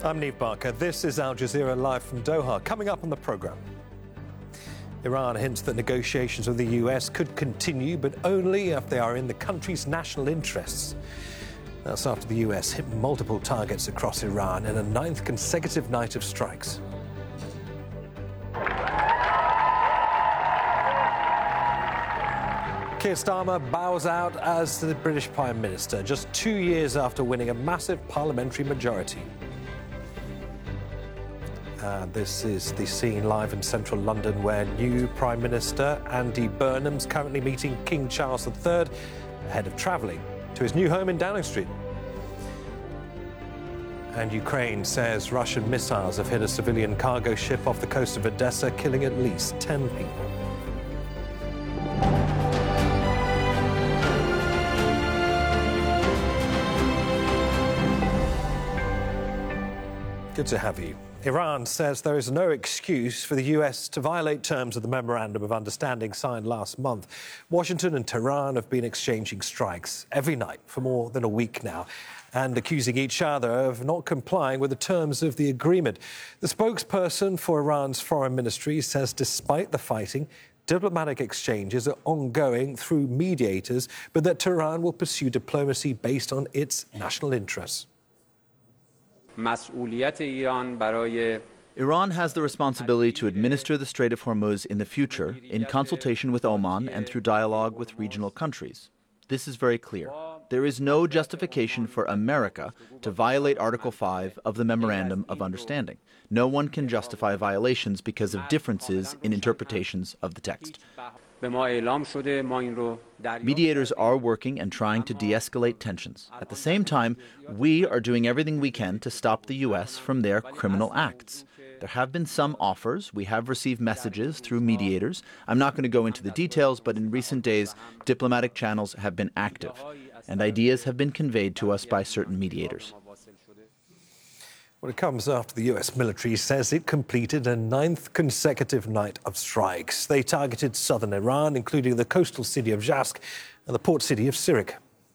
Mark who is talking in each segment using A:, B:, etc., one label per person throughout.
A: I'm Neve Barker. This is Al Jazeera live from Doha. Coming up on the programme, Iran hints that negotiations with the US could continue, but only if they are in the country's national interests. That's after the US hit multiple targets across Iran in a 9th consecutive night of strikes. Keir Starmer bows out as the British Prime Minister just 2 years after winning a massive parliamentary majority. This is the scene live in central London where new Prime Minister Andy Burnham's currently meeting King Charles III ahead of travelling to his new home in Downing Street. And Ukraine says Russian missiles have hit a civilian cargo ship off the coast of Odessa, killing at least 10 people. Good to have you. Iran says there is no excuse for the US to violate terms of the Memorandum of Understanding signed last month. Washington and Tehran have been exchanging strikes every night for more than a week now and accusing each other of not complying with the terms of the agreement. The spokesperson for Iran's foreign ministry says despite the fighting, diplomatic exchanges are ongoing through mediators, but that Tehran will pursue diplomacy based on its national interests.
B: Iran has the responsibility to administer the Strait of Hormuz in the future in consultation with Oman and through dialogue with regional countries. This is very clear. There is no justification for America to violate Article 5 of the Memorandum of Understanding. No one can justify violations because of differences in interpretations of the text. Mediators are working and trying to de-escalate tensions. At the same time, we are doing everything we can to stop the U.S. from their criminal acts. There have been some offers. We have received messages through mediators. I'm not going to go into the details, but in recent days, diplomatic channels have been active, and ideas have been conveyed to us by certain mediators.
A: Well, it comes after the US military says it completed a 9th consecutive night of strikes. They targeted southern Iran, including the coastal city of Zhazk and the port city of Sirik.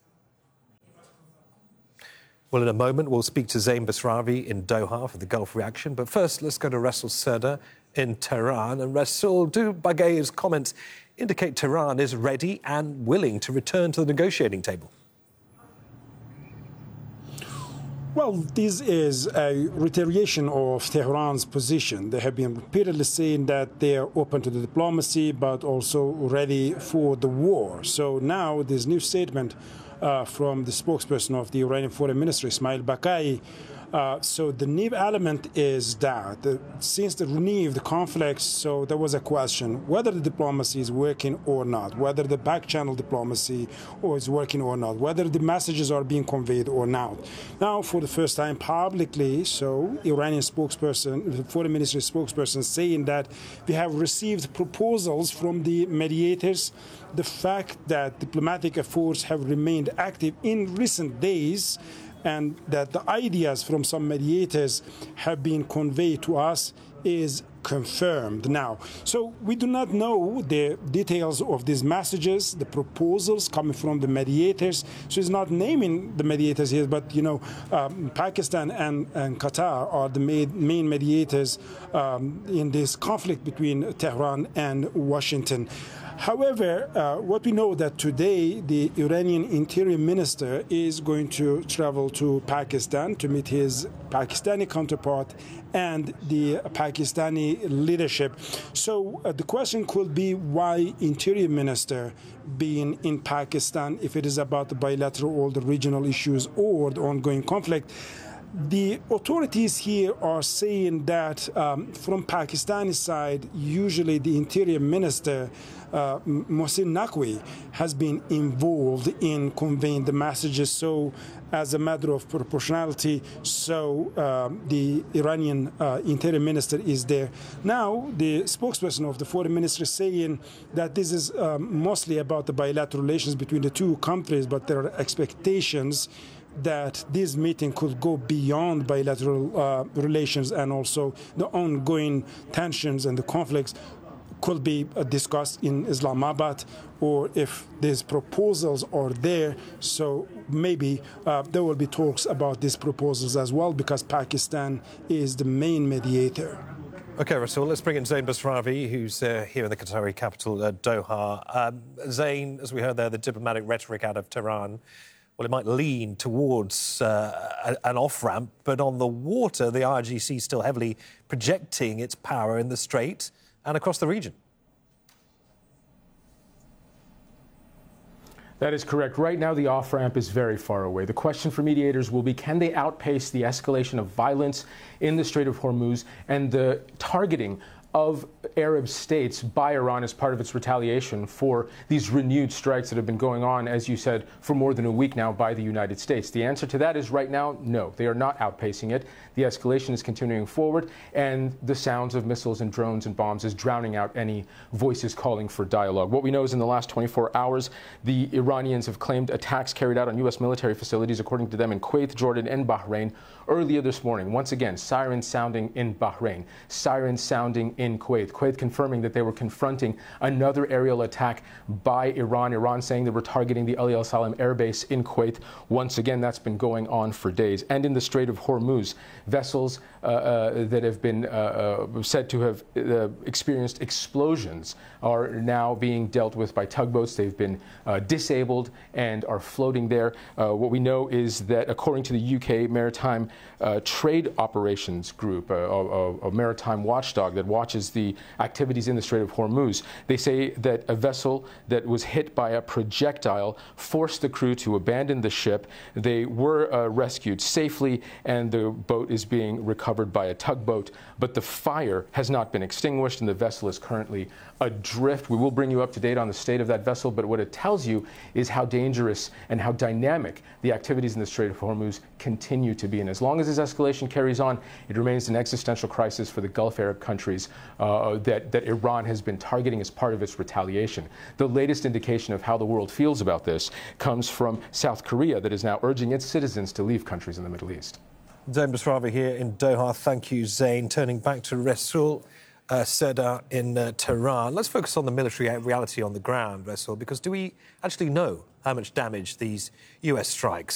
A: Well, in a moment, we'll speak to Zain Basravi in Doha for the Gulf reaction. But first, let's go to Rasul Serdar in Tehran. And Rasul, do Baghei's comments indicate Tehran is ready and willing to return to the negotiating table?
C: Well, this is a reiteration of Tehran's position. They have been repeatedly saying that they are open to the diplomacy, but also ready for the war. So now this new statement from the spokesperson of the Iranian Foreign Ministry, Ismail Baghei. So the new element is that since the renewed conflict, so there was a question whether the diplomacy is working or not, whether the back-channel diplomacy is working or not, whether the messages are being conveyed or not. Now, for the first time publicly, so Iranian spokesperson, the Foreign Ministry spokesperson, saying that we have received proposals from the mediators. The fact that diplomatic efforts have remained active in recent days and that the ideas from some mediators have been conveyed to us is confirmed now. So we do not know the details of these messages, the proposals coming from the mediators. So it's not naming the mediators here, but, Pakistan and Qatar are the main mediators in this conflict between Tehran and Washington. However, what we know that today the Iranian Interior Minister is going to travel to Pakistan to meet his Pakistani counterpart and the Pakistani leadership. So the question could be why Interior Minister being in Pakistan if it is about the bilateral or the regional issues or the ongoing conflict. The authorities here are saying that from Pakistani side, usually the Interior Minister Mohsin Naqvi has been involved in conveying the messages. So as a matter of proportionality, so the Iranian Interior Minister is there. Now, the spokesperson of the Foreign Ministry is saying that this is mostly about the bilateral relations between the two countries, but there are expectations that this meeting could go beyond bilateral relations and also the ongoing tensions and the conflicts could be discussed in Islamabad, or if these proposals are there, so maybe there will be talks about these proposals as well, because Pakistan is the main mediator.
A: OK, Rasool, let's bring in Zain Basravi, who's here in the Qatari capital, Doha. Zain, as we heard there, the diplomatic rhetoric out of Tehran, well, it might lean towards an off-ramp, but on the water, the IRGC is still heavily projecting its power in the Strait and across the region.
D: That is correct. Right now, the off-ramp is very far away. The question for mediators will be, can they outpace the escalation of violence in the Strait of Hormuz and the targeting of Arab states by Iran as part of its retaliation for these renewed strikes that have been going on, as you said, for more than a week now by the United States? The answer to that is right now, no. They are not outpacing it. The escalation is continuing forward, and the sounds of missiles and drones and bombs is drowning out any voices calling for dialogue. What we know is in the last 24 hours, the Iranians have claimed attacks carried out on U.S. military facilities, according to them, in Kuwait, Jordan, and Bahrain earlier this morning. Once again, sirens sounding in Bahrain, sirens sounding in Kuwait. Kuwait confirming that they were confronting another aerial attack by Iran. Iran saying they were targeting the Ali al-Salam air base in Kuwait. Once again, that's been going on for days. And in the Strait of Hormuz, vessels that have been said to have experienced explosions are now being dealt with by tugboats. They've been disabled and are floating there. What we know is that, according to the UK Maritime Trade Operations Group, a maritime watchdog that watches the activities in the Strait of Hormuz, they say that a vessel that was hit by a projectile forced the crew to abandon the ship. They were rescued safely, and the boat is being recovered by a tugboat, but the fire has not been extinguished, and the vessel is currently adrift. We will bring you up to date on the state of that vessel, but what it tells you is how dangerous and how dynamic the activities in the Strait of Hormuz continue to be. And as long as this escalation carries on, it remains an existential crisis for the Gulf Arab countries that Iran has been targeting as part of its retaliation. The latest indication of how the world feels about this comes from South Korea, that is now urging its citizens to leave countries in the Middle East.
A: Zain Basravi here in Doha. Thank you, Zain. Turning back to Rasool Seda in Tehran. Let's focus on the military reality on the ground, Rasool, because do we actually know how much damage these US strikes